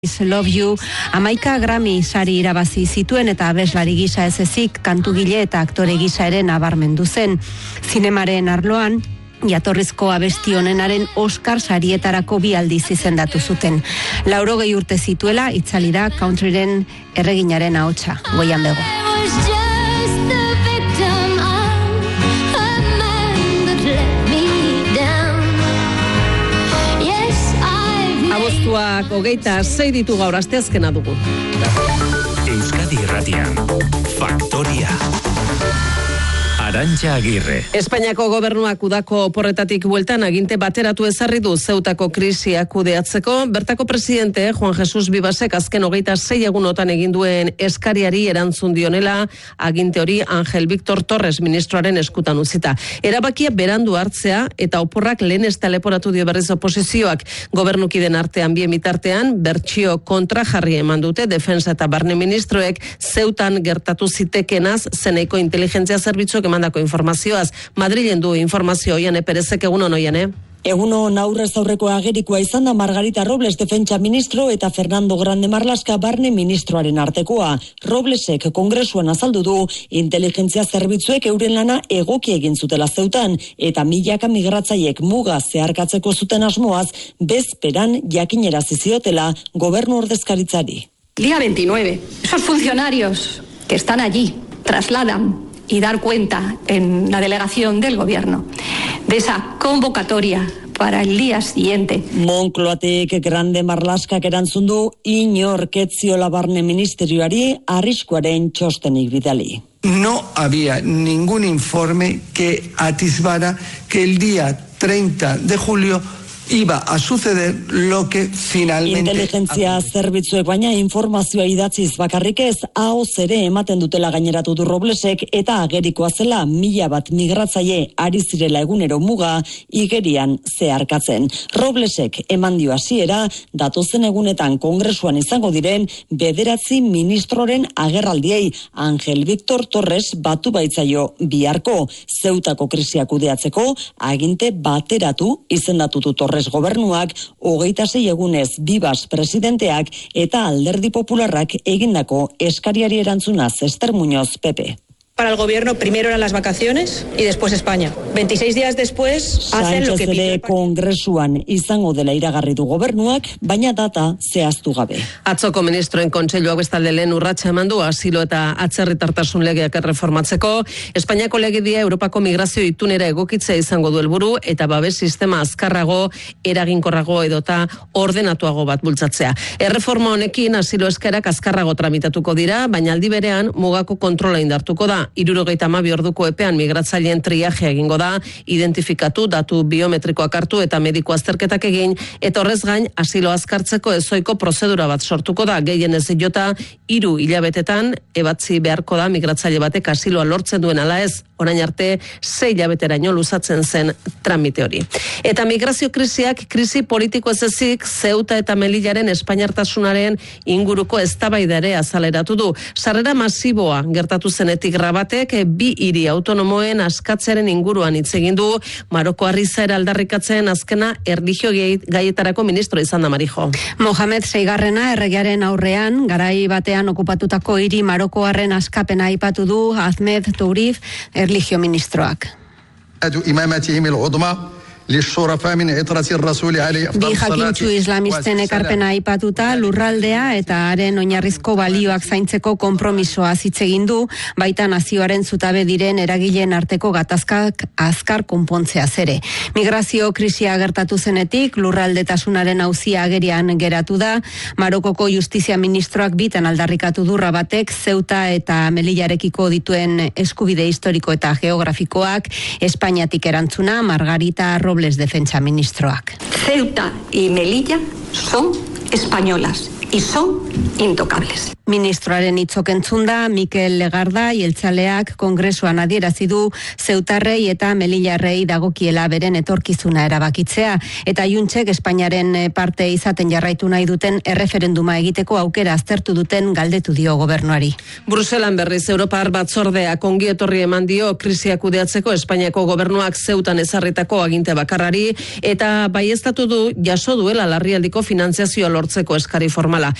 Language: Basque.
Love You, 11 Grammy sari irabazi zituen eta abeslari gisa ez ezik, kantugile eta aktore gisa ere nabarmendu zen. Zinemaren arloan, jatorrizko abesti honenaren Oscar sarietarako 2 aldiz izendatu zuten. 80 urte zituela, itzali da countryren erreginaren ahotsa, Goian Bego. Abuztuak 26 ditu gaur, asteazkena dugu. Euskadi Irratian, Faktoria. Arantxa Agirre. Espainiako gobernuak udako oporretatik bueltan aginte bateratu ezarri du Zeutako krisia kudeatzeko. Bertako presidente Juan Jesus Vivasek azken 26 egunotan egin duen eskariari erantzun dionela, aginte hori Ángel Víctor Torres ministroaren eskutan utzita. Erabakia berandu hartzea eta oporrak lehen ez leporatu dio berriz oposizioak. Gobernukiden artean bien bitartean bertsio kontra jarri eman dute defensa eta barne ministroek Zeutan gertatu zitekenaz zeneiko inteligentzia zerbitzuak emandako informazioaz. Madrilen du informazio Oiane Perezek, egunon Oiane. Egunon aurrez aurreko agerikoa izan da Margarita Robles defentsa ministro eta Fernando Grande Marlaska barne ministroaren artekoa. Roblesek kongresuan azaldu du inteligentzia zerbitzuek euren lana egoki egin zutela Zeutan eta milaka migratzaiek muga zeharkatzeko zuten asmoaz bezperan jakinerazi ziotela gobernu ordezkaritzari. Día 29. Esos funcionarios que están allí trasladan y dar cuenta en la delegación del gobierno de esa convocatoria para el día siguiente. Moncloatek Grande Marlaskak erantzun du inork ez ziola barne ministerioari arriskuaren txostenik bidali. No había ningún informe que atisbara que el día 30 de julio iba a suceder lo que finalmente... Inteligentzia zerbitzuek baina informazioa idatziz bakarrik ez, ahoz ere ematen dutela gaineratu du Roblesek eta agerikoa zela 1000 migratzaile ari zirela egunero muga igerian zeharkatzen. Roblesek eman dio hasiera datozen egunetan kongresuan izango diren 9 ministroren agerraldiei. Ángel Víctor Torres batu baitzaio biharko Zeutako krisia kudeatzeko aginte bateratu izendatu du Torres gobernuak 26 egunez Vivas presidenteak eta Alderdi Popularrak egindako eskariari erantzunaz Ester Muñoz, PP. Para el gobierno primero eran las vacaciones y después España. 26 días después hacen lo que pide el kongresuan izango dela iragarri du gobernuak, baina data zehaztu gabe. Atzoko ministroen kontseiluak bestalde lehen urratsa eman du asilo eta atzerritartasun legeak erreformatzeko. Espainiako legedia Europako migrazio itunera egokitzea izango du helburu eta babes sistema azkarrago, eraginkorrago edota ordenatuago bat bultzatzea. Erreforma honekin asilo eskaerak azkarrago tramitatuko dira, baina aldi berean mugako kontrola indartuko da. 72 orduko epean migratzaileen triajea egingo da, identifikatu, datu biometrikoak hartu eta mediko azterketak egin, eta horrez gain asilo azkartzeko ezoiko prozedura bat sortuko da, gehienez jota 3 hilabetetan ebatzi beharko da migratzaile batek asiloa lortzen duen ala ez, orain arte 6 hilabeteraino luzatzen zen tramite hori. Eta migrazio krisiak krisi politiko ez ezik Zeuta eta Melillaren espainiartasunaren inguruko eztabaida ere azaleratu du. Sarrera masiboa gertatu zenetik Rabatek 2 hiri autonomoen askatzearen inguruan hitz egin du. Maroko Arrizaera aldarrikatzen azkena erlijio gaietarako ministro izan da Marijo. Mohamed VI erregearen aurrean garai batean okupatutako hiri marokoarren askapena aipatu du Ahmed Tourif erlijio ministroak. Bi jakintsu islamisten ekarpena aipatuta lurraldea eta haren oinarrizko balioak zaintzeko konpromisoa hitz egin du, baita nazioaren zutabe diren eragileen arteko gatazkak azkar konpontzeaz ere. Migrazio krisia gertatu zenetik lurraldetasunaren auzia agerian geratu da. Marokoko justizia ministroak bitan aldarrikatu du Rabatek Zeuta eta Melillarekiko dituen eskubide historiko eta geografikoak. Espainiatik erantzuna Margarita Robles defensa ministroak. Ceuta y Melilla son españolas y son intocables. Ministroaren hitzok entzunda, Mikel Legarda jeltzaleak kongresuan adierazi du zeutarrei eta melillarrei dagokiela beren etorkizuna erabakitzea, eta Juntsek Espainiaren parte izaten jarraitu nahi duten erreferenduma egiteko aukera aztertu duten galdetu dio gobernuari. Bruselan berriz Europar batzordeak ongi etorri eman dio krisia kudeatzeko Espainiako gobernuak Zeutan ezarritako aginte bakarrari, eta baieztatu du jaso duela larrialdiko finantziazioa lortzeko eskari formala.